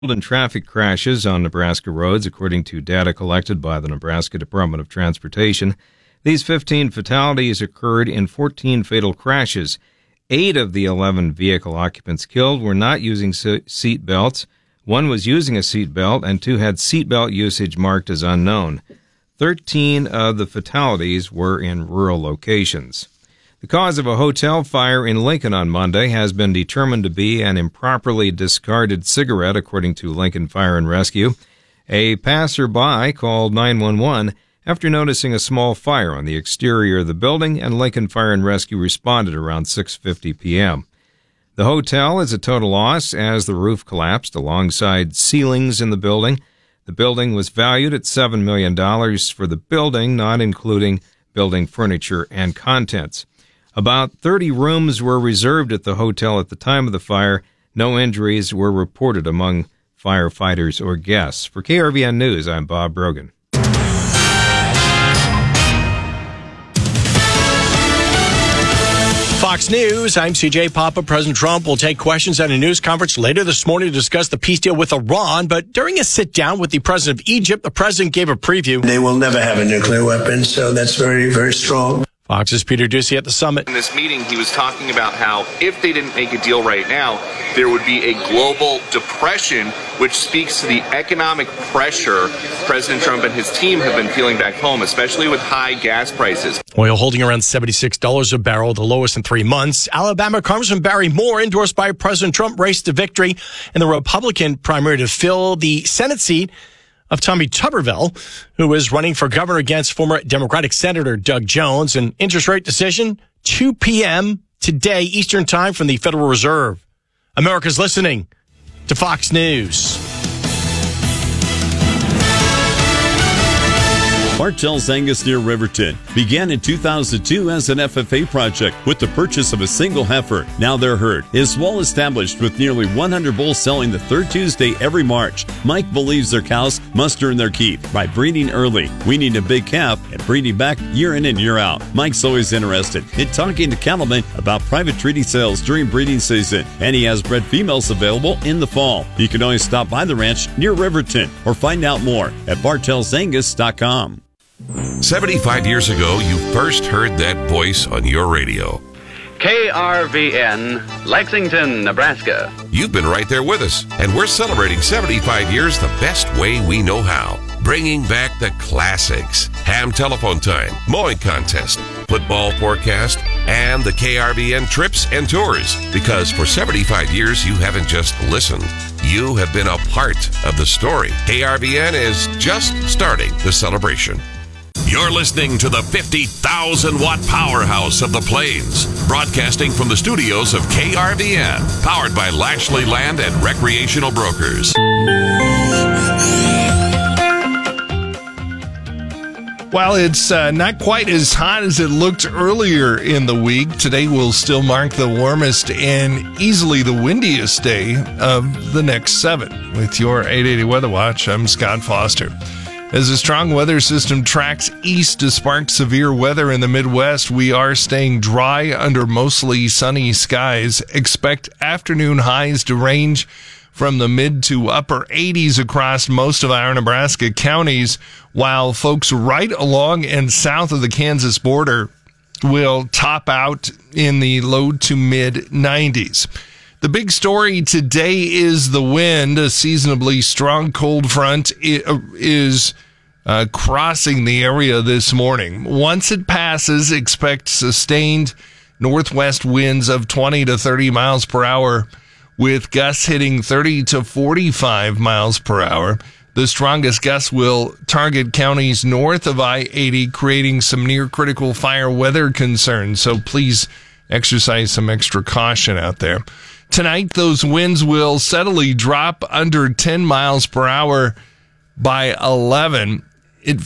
in traffic crashes on Nebraska roads, according to data collected by the Nebraska Department of Transportation. These 15 fatalities occurred in 14 fatal crashes. 8 of the 11 vehicle occupants killed were not using seat belts. 1 was using a seat belt, and 2 had seat belt usage marked as unknown. 13 of the fatalities were in rural locations. The cause of a hotel fire in Lincoln on Monday has been determined to be an improperly discarded cigarette, according to Lincoln Fire and Rescue. A passerby called 911 after noticing a small fire on the exterior of the building, and Lincoln Fire and Rescue responded around 6:50 p.m. The hotel is a total loss as the roof collapsed alongside ceilings in the building. The building was valued at $7 million for the building, not including building furniture and contents. About 30 rooms were reserved at the hotel at the time of the fire. No injuries were reported among firefighters or guests. For KRVN News, I'm Bob Brogan. Fox News, I'm CJ Papa. President Trump will take questions at a news conference later this morning to discuss the peace deal with Iran. But during a sit-down with the president of Egypt, the president gave a preview. They will never have a nuclear weapon, so that's very, very strong. Fox's Peter Doocy at the summit. In this meeting, he was talking about how if they didn't make a deal right now, there would be a global depression, which speaks to the economic pressure President Trump and his team have been feeling back home, especially with high gas prices. Oil holding around $76 a barrel, the lowest in 3 months. Alabama Congressman Barry Moore, endorsed by President Trump, raced to victory in the Republican primary to fill the Senate seat of Tommy Tuberville, who is running for governor against former Democratic Senator Doug Jones. An interest rate decision, 2 p.m. today, Eastern Time, from the Federal Reserve. America's listening to Fox News. Bartell's Angus near Riverton began in 2002 as an FFA project with the purchase of a single heifer. Now their herd is well established with nearly 100 bulls selling the third Tuesday every March. Mike believes their cows must earn their keep by breeding early, weaning a big calf, and breeding back year in and year out. Mike's always interested in talking to cattlemen about private treaty sales during breeding season, and he has bred females available in the fall. You can always stop by the ranch near Riverton or find out more at bartelsangus.com. 75 years ago, you first heard that voice on your radio. KRVN, Lexington, Nebraska. You've been right there with us, and we're celebrating 75 years the best way we know how. Bringing back the classics. Ham telephone time, mowing contest, football forecast, and the KRVN trips and tours. Because for 75 years, you haven't just listened. You have been a part of the story. KRVN is just starting the celebration. You're listening to the 50,000-watt powerhouse of the Plains, broadcasting from the studios of KRVN, powered by Lashley Land and Recreational Brokers. While it's not quite as hot as it looked earlier in the week, today will still mark the warmest and easily the windiest day of the next 7. With your 880 Weather Watch, I'm Scott Foster. As a strong weather system tracks east to spark severe weather in the Midwest, we are staying dry under mostly sunny skies. Expect afternoon highs to range from the mid to upper 80s across most of our Nebraska counties, while folks right along and south of the Kansas border will top out in the low to mid 90s. The big story today is the wind. A seasonably strong cold front is crossing the area this morning. Once it passes, expect sustained northwest winds of 20 to 30 miles per hour, with gusts hitting 30 to 45 miles per hour. The strongest gusts will target counties north of I-80, creating some near-critical fire weather concerns. So please exercise some extra caution out there. Tonight, those winds will steadily drop under 10 miles per hour by 11. It'll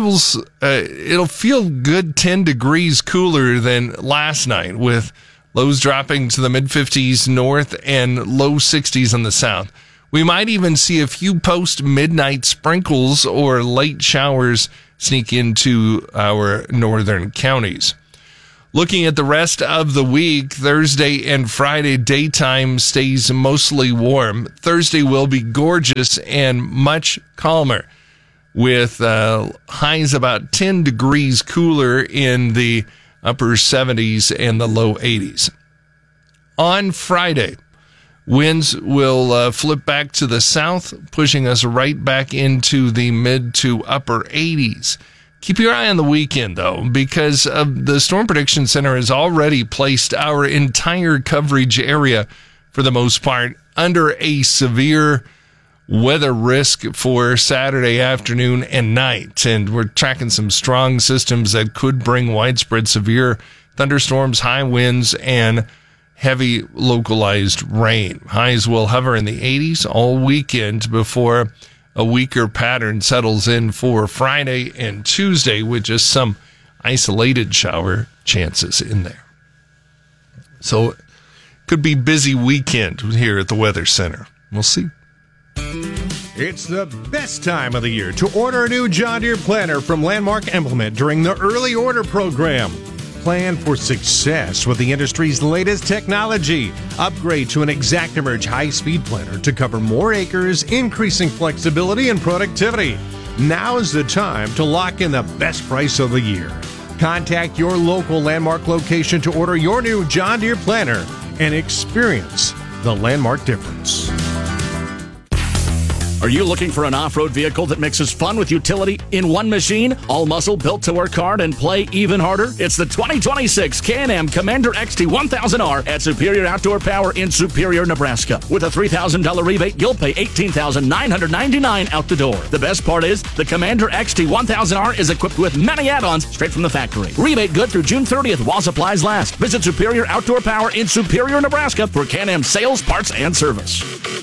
feel good 10 degrees cooler than last night, with lows dropping to the mid-50s north and low 60s on the south. We might even see a few post-midnight sprinkles or late showers sneak into our northern counties. Looking at the rest of the week, Thursday and Friday daytime stays mostly warm. Thursday will be gorgeous and much calmer, with highs about 10 degrees cooler in the upper 70s and the low 80s. On Friday, winds will flip back to the south, pushing us right back into the mid to upper 80s. Keep your eye on the weekend, though, because the Storm Prediction Center has already placed our entire coverage area, for the most part, under a severe weather risk for Saturday afternoon and night. And we're tracking some strong systems that could bring widespread severe thunderstorms, high winds, and heavy localized rain. Highs will hover in the 80s all weekend before a weaker pattern settles in for Friday and Tuesday, with just some isolated shower chances in there. So could be busy weekend here at the Weather Center. We'll see. It's the best time of the year to order a new John Deere planter from Landmark Implement during the early order program. Plan for success with the industry's latest technology. Upgrade to an ExactEmerge high-speed planter to cover more acres, increasing flexibility and productivity. Now is the time to lock in the best price of the year. Contact your local Landmark location to order your new John Deere planter and experience the Landmark difference. Are you looking for an off-road vehicle that mixes fun with utility in one machine? All muscle, built to work hard and play even harder? It's the 2026 Can-Am Commander XT 1000R at Superior Outdoor Power in Superior, Nebraska. With a $3,000 rebate, you'll pay $18,999 out the door. The best part is, the Commander XT 1000R is equipped with many add-ons straight from the factory. Rebate good through June 30th while supplies last. Visit Superior Outdoor Power in Superior, Nebraska for Can-Am sales, parts, and service.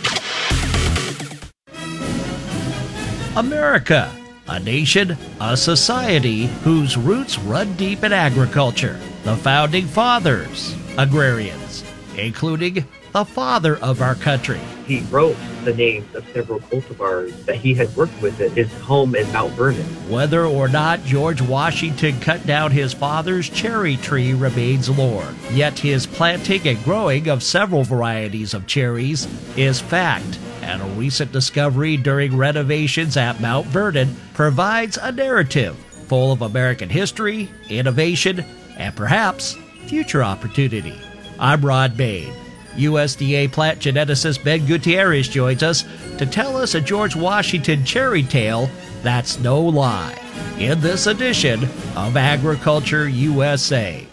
America, a nation, a society whose roots run deep in agriculture. The founding fathers, agrarians, including the father of our country. He wrote the names of several cultivars that he had worked with at his home in Mount Vernon. Whether or not George Washington cut down his father's cherry tree remains lore. Yet his planting and growing of several varieties of cherries is fact. And a recent discovery during renovations at Mount Vernon provides a narrative full of American history, innovation, and perhaps future opportunity. I'm Rod Bain. USDA plant geneticist Ben Gutierrez joins us to tell us a George Washington cherry tale that's no lie in this edition of Agriculture USA.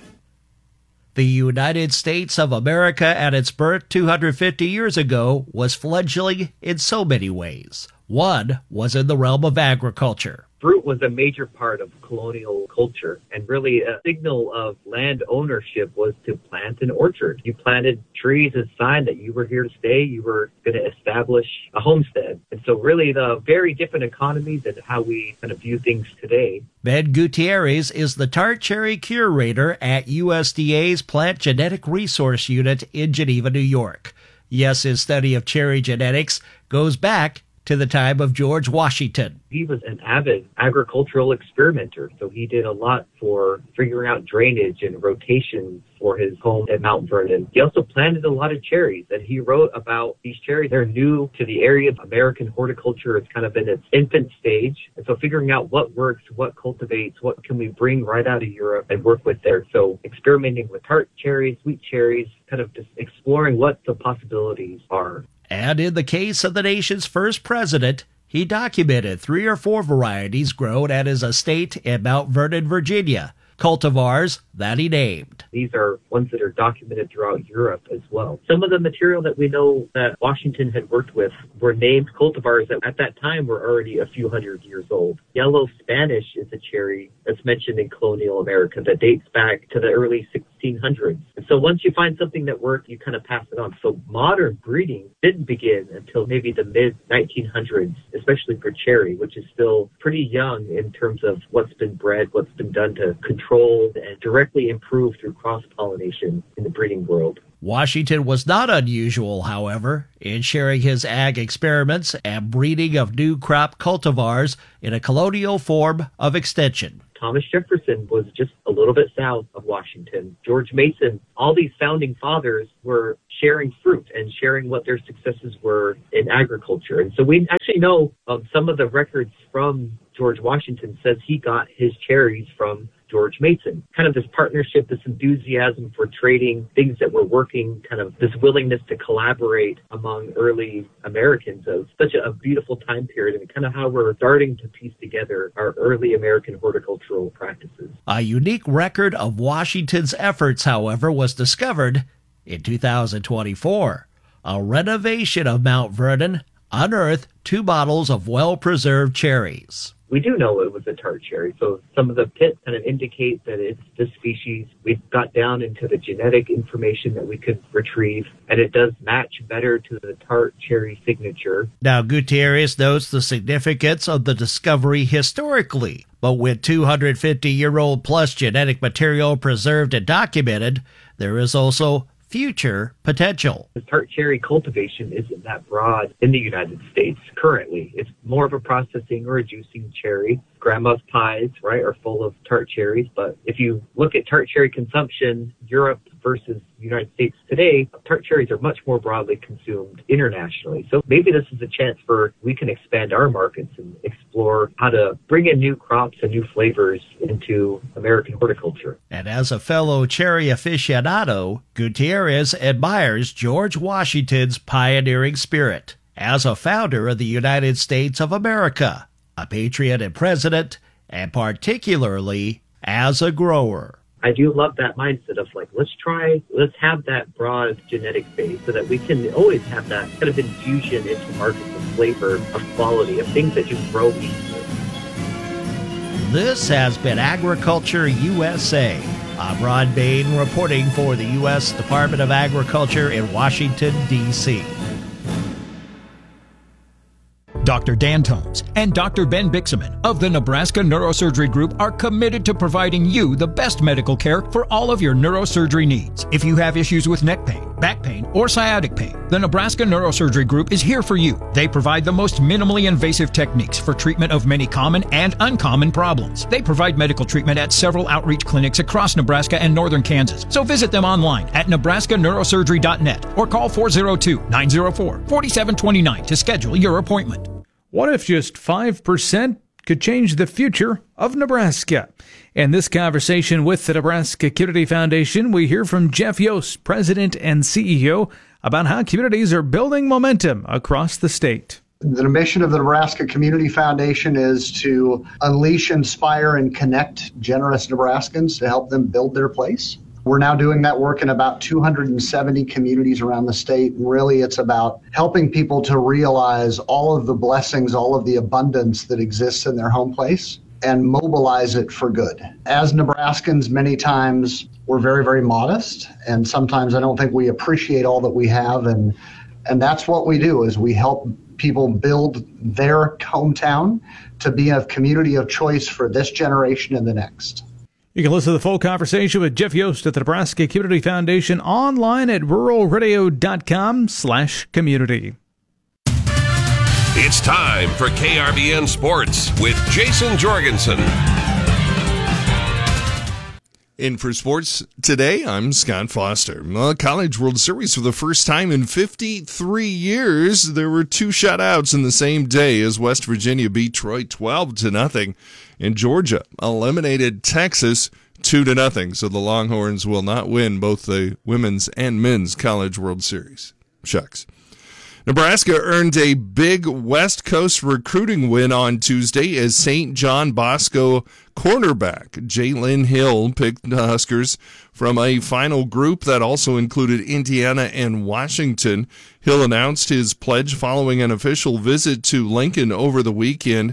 The United States of America at its birth 250 years ago was fledgling in so many ways. One was in the realm of agriculture. Fruit was a major part of colonial culture, and really a signal of land ownership was to plant an orchard. You planted trees as a sign that you were here to stay, you were going to establish a homestead. And so really the very different economies and how we kind of view things today. Ben Gutierrez is the tart cherry curator at USDA's Plant Genetic Resource Unit in Geneva, New York. Yes, his study of cherry genetics goes back to the time of George Washington. He was an avid agricultural experimenter, so he did a lot for figuring out drainage and rotations for his home at Mount Vernon. He also planted a lot of cherries, and he wrote about these cherries. They're new to the area of American horticulture. It's kind of in its infant stage, and so figuring out what works, what cultivates, what can we bring right out of Europe and work with there. So experimenting with tart cherries, sweet cherries, kind of just exploring what the possibilities are. And in the case of the nation's first president, he documented 3 or 4 varieties grown at his estate in Mount Vernon, Virginia, cultivars that he named. These are ones that are documented throughout Europe as well. Some of the material that we know that Washington had worked with were named cultivars that at that time were already a few hundred years old. Yellow Spanish is a cherry that's mentioned in colonial America that dates back to the early 1600s. And so once you find something that worked, you kind of pass it on. So modern breeding didn't begin until maybe the mid-1900s, especially for cherry, which is still pretty young in terms of what's been bred, what's been done to control and directly improve through cross-pollination in the breeding world. Washington was not unusual, however, in sharing his ag experiments and breeding of new crop cultivars in a colonial form of extension. Thomas Jefferson was just a little bit south of Washington. George Mason, all these founding fathers were sharing fruit and sharing what their successes were in agriculture. And so we actually know some of the records from George Washington says he got his cherries from George Mason. Kind of this partnership, this enthusiasm for trading, things that were working, kind of this willingness to collaborate among early Americans. So it's such a beautiful time period, and kind of how we're starting to piece together our early American horticultural practices. A unique record of Washington's efforts, however, was discovered in 2024. A renovation of Mount Vernon unearthed 2 bottles of well-preserved cherries. We do know it was a tart cherry, so some of the pits kind of indicate that it's this species. We've got down into the genetic information that we could retrieve, and it does match better to the tart cherry signature. Now, Gutierrez notes the significance of the discovery historically, but with 250-year-old plus genetic material preserved and documented, there is also future potential. The tart cherry cultivation isn't that broad in the United States currently. It's more of a processing or a juicing cherry. Grandma's pies, right, are full of tart cherries. But if you look at tart cherry consumption, Europe versus the United States today, tart cherries are much more broadly consumed internationally. So maybe this is a chance for we can expand our markets and explore how to bring in new crops and new flavors into American horticulture. And as a fellow cherry aficionado, Gutierrez admires George Washington's pioneering spirit as a founder of the United States of America, a patriot and president, and particularly as a grower. I do love that mindset of like, let's have that broad genetic base so that we can always have that kind of infusion into markets of flavor, of quality, of things that just grow easily. This has been Agriculture USA. I'm Ron Bain reporting for the U.S. Department of Agriculture in Washington, D.C. Dr. Dan Tomes and Dr. Ben Bixaman of the Nebraska Neurosurgery Group are committed to providing you the best medical care for all of your neurosurgery needs. If you have issues with neck pain, back pain, or sciatic pain, the Nebraska Neurosurgery Group is here for you. They provide the most minimally invasive techniques for treatment of many common and uncommon problems. They provide medical treatment at several outreach clinics across Nebraska and northern Kansas. So visit them online at nebraskaneurosurgery.net or call 402-904-4729 to schedule your appointment. What if just 5% could change the future of Nebraska? In this conversation with the Nebraska Community Foundation, we hear from Jeff Yost, President and CEO, about how communities are building momentum across the state. The mission of the Nebraska Community Foundation is to unleash, inspire, and connect generous Nebraskans to help them build their place. We're now doing that work in about 270 communities around the state, and really it's about helping people to realize all of the blessings, all of the abundance that exists in their home place and mobilize it for good. As Nebraskans, many times we're very, very modest, and sometimes I don't think we appreciate all that we have, and that's what we do, is we help people build their hometown to be a community of choice for this generation and the next. You can listen to the full conversation with Jeff Yost at the Nebraska Community Foundation online at ruralradio.com/community. It's time for KRVN Sports with Jason Jorgensen. In for sports today, I'm Scott Foster. College World Series for the first time in 53 years. There were 2 shutouts in the same day as West Virginia beat Troy 12-0, and Georgia eliminated Texas 2-0. So the Longhorns will not win both the women's and men's College World Series. Shucks. Nebraska earned a big West Coast recruiting win on Tuesday as St. John Bosco cornerback Jalen Hill picked the Huskers from a final group that also included Indiana and Washington. Hill announced his pledge following an official visit to Lincoln over the weekend.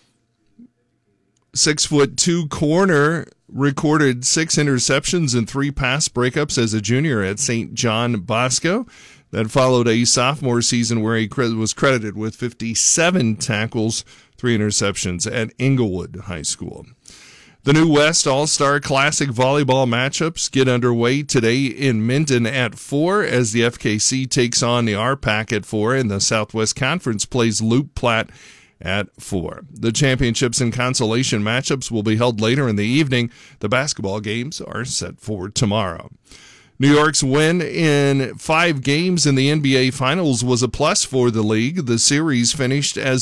6'2" corner recorded 6 interceptions and 3 pass breakups as a junior at St. John Bosco. That followed a sophomore season where he was credited with 57 tackles, 3 interceptions at Inglewood High School. The new West All-Star Classic volleyball matchups get underway today in Minden at 4 as the FKC takes on the RPAC at 4 and the Southwest Conference plays Loup Platte at 4. The championships and consolation matchups will be held later in the evening. The basketball games are set for tomorrow. New York's win in 5 games in the NBA Finals was a plus for the league. The series finished as